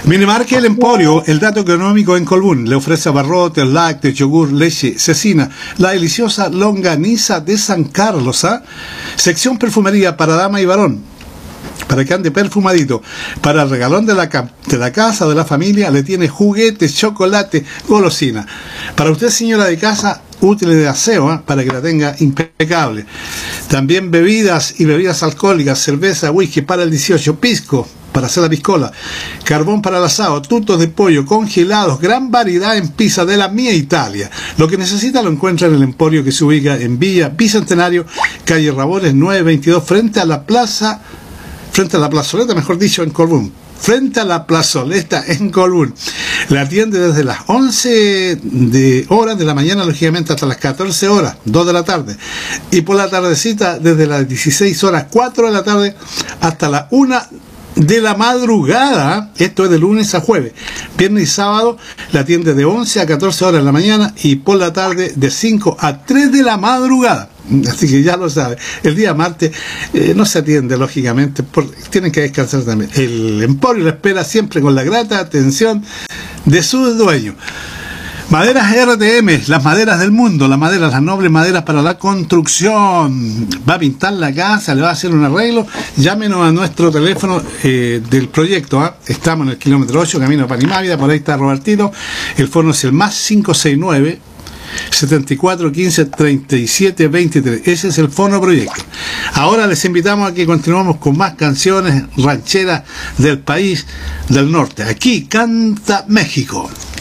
Minimarket El Emporio, el dato económico en Colbún. Le ofrece abarrotes, lácteos, yogur, leche, cecina, la deliciosa longaniza de San Carlos, ¿ah? Sección perfumería para dama y varón, para que ande perfumadito. Para el regalón de la casa, de la familia, le tiene juguetes, chocolate, golosina. Para usted, señora de casa, útiles de aseo, ¿eh? Para que la tenga impecable. También bebidas y bebidas alcohólicas, cerveza, whisky para el 18, pisco para hacer la piscola, carbón para el asado, tutos de pollo, congelados, gran variedad en pizza de la mía Italia. Lo que necesita lo encuentra en el Emporio, que se ubica en Villa Bicentenario, calle Rabones 922, frente a la plazoleta, mejor dicho, en Colbún. Frente a la plazoleta en Colbún. La atiende desde las 11 horas de la mañana, lógicamente, hasta las 14 horas, 2 de la tarde. Y por la tardecita, desde las 16 horas, 4 de la tarde, hasta las 1 de la madrugada. Esto es de lunes a jueves. Viernes y sábado la atiende de 11 a 14 horas de la mañana y por la tarde de 5 a 3 de la madrugada. Así que ya lo sabe. El día martes no se atiende, lógicamente, tienen que descansar también. El Emporio la espera siempre con la grata atención de sus dueños. Maderas RTM, las maderas del mundo, las nobles maderas para la construcción. Va a pintar la casa, le va a hacer un arreglo. Llámenos a nuestro teléfono del proyecto, ¿eh? Estamos en el kilómetro 8, camino a Panimávida, por ahí está Robertito. El fono es el más 569 74 15 37 23. Ese es el fono proyecto. Ahora les invitamos a que continuemos con más canciones rancheras del país del norte. Aquí canta México.